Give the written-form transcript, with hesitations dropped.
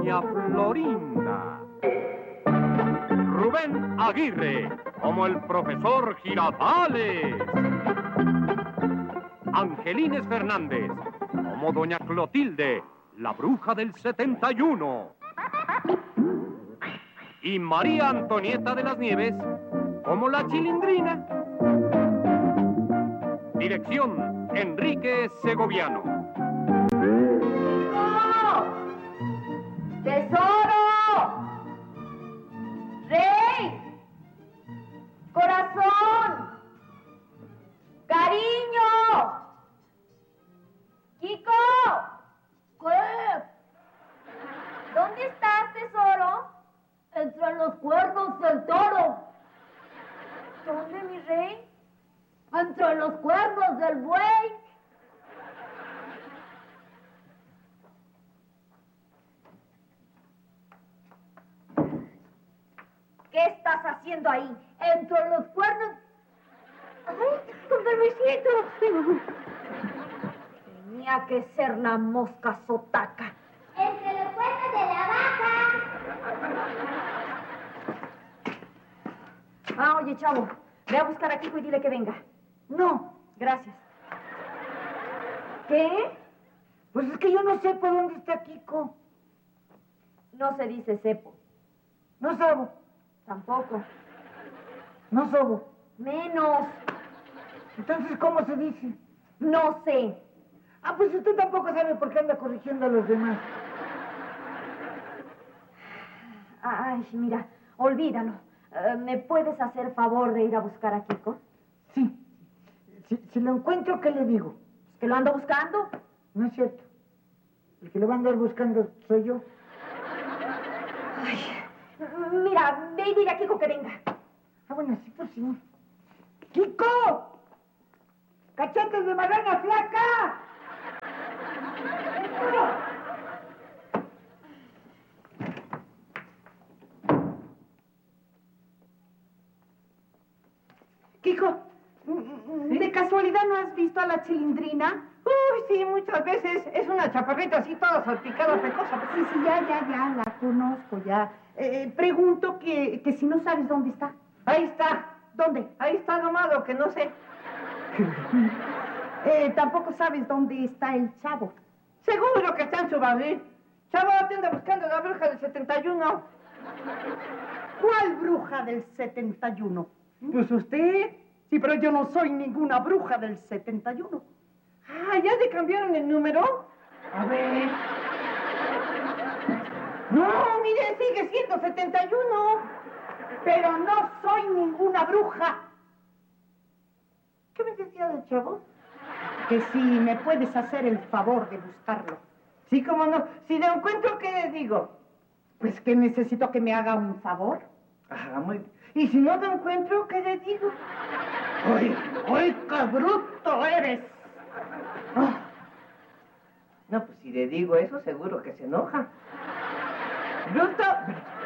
doña Florinda. Rubén Aguirre, como el profesor Girafales. Angelines Fernández, como doña Clotilde, la bruja del 71. Y María Antonieta de las Nieves, como la Chilindrina. Dirección, Enrique Segoviano. ¡Tesoro! ¡Tesoro! ¡Rey! ¡Corazón! ¡Cariño! ¡Kiko! ¿Qué? ¿Dónde estás, tesoro? Entre los cuernos del toro. ¿Dónde, mi rey? Entre los cuernos del buey. ¿Qué estás haciendo ahí? Entre los cuernos... ¡Ay, con permisito! Tenía que ser la mosca sotaca. Entre los cuernos de la vaca. Ah, oye, chavo, ve a buscar a Kiko y dile que venga. No, gracias. ¿Qué? Pues es que yo no sé por dónde está Kiko. No se dice cepo. No sabo. Tampoco. No sobo. Menos. Entonces, ¿cómo se dice? No sé. Ah, pues usted tampoco sabe por qué anda corrigiendo a los demás. Ay, mira, olvídalo. ¿Me puedes hacer favor de ir a buscar a Kiko? Sí. Si lo encuentro, ¿qué le digo? ¿Es que lo ando buscando? No es cierto. El que lo va a andar buscando soy yo. Ay, mira, ve y dile a Kiko que venga. Ah, bueno, sí, pues sí. ¡Kiko! ¡Cachetes de marrana flaca! Kiko, ¿de casualidad no has visto a la Chilindrina? Uy, sí, muchas veces. Es una chaparrita así, toda salpicada, pecosa. Sí, ya, la conozco ya. Pregunto que si no sabes dónde está. Ahí está. ¿Dónde? Ahí está nomás lo que no sé. Tampoco sabes dónde está el chavo. Seguro que está en su barril. Chavo, te anda buscando la bruja del 71. ¿Cuál bruja del 71? Pues usted. Sí, pero yo no soy ninguna bruja del 71. Ah, ¿ya le cambiaron el número? A ver. No, mire, sigue siendo 71. Pero no soy ninguna bruja. ¿Qué me decía del chavo? Que si me puedes hacer el favor de buscarlo. Sí, cómo no. Si lo encuentro, ¿qué le digo? Pues que necesito que me haga un favor. Ah, muy bien. Y si no lo encuentro, ¿qué le digo? ¡Ay, qué bruto eres! Ah. No, pues si le digo eso, seguro que se enoja. Bruto,